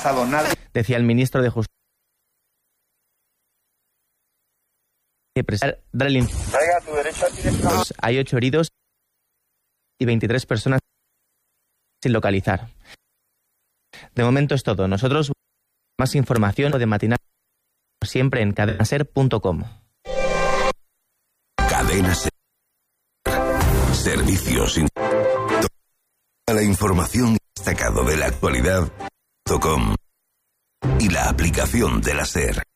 Decía el ministro de Justicia. Hay 8 heridos y 23 personas sin localizar. De momento es todo. Nosotros más información de matinal siempre en cadenaser.com. Cadena Ser. Servicios. La información destacado de la actualidad.com y la aplicación de la Ser.